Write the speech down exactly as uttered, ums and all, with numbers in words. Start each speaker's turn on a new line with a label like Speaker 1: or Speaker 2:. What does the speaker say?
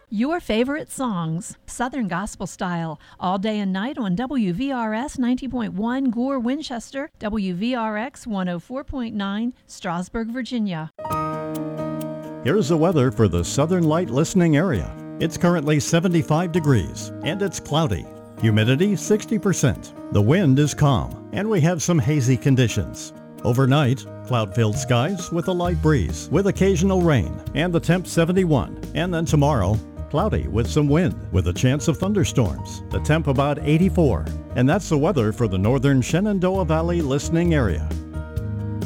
Speaker 1: Your favorite songs, Southern Gospel Style, all day and night on W V R S ninety point one Gore, Winchester, W V R X one oh four point nine, Strasburg, Virginia.
Speaker 2: Here's the weather for the Southern Light listening area. It's currently seventy-five degrees and it's cloudy. Humidity sixty percent. The wind is calm and we have some hazy conditions. Overnight, cloud-filled skies with a light breeze with occasional rain and the temp seventy-one. And then tomorrow, cloudy with some wind with a chance of thunderstorms. The temp about eighty-four. And that's the weather for the northern Shenandoah Valley listening area.